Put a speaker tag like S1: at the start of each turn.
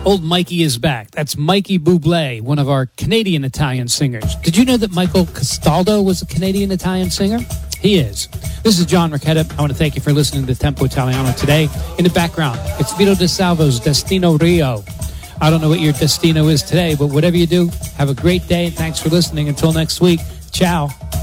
S1: Old Mikey is back. That's Mikey Bublé, one of our Canadian Italian singers. Did you know that Michael Castaldo was a Canadian Italian singer? He is. This is John Ricchetta. I want to thank you for listening to Tempo Italiano today. In the background, it's Vito De Salvo's Destino Rio. I don't know what your destino is today, but whatever you do, have a great day. Thanks for listening. Until next week, ciao.